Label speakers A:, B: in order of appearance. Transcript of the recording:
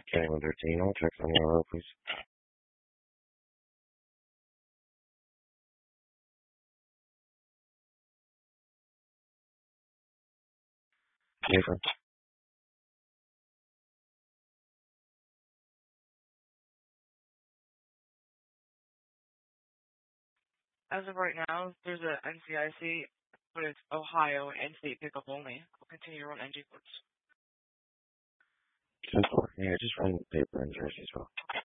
A: County 113, I'll check on your road, please. Different.
B: As of right now, there's a NCIC, but it's Ohio and state pickup only. We'll continue to run NG codes.
A: Yeah, just run paper and jersey as well.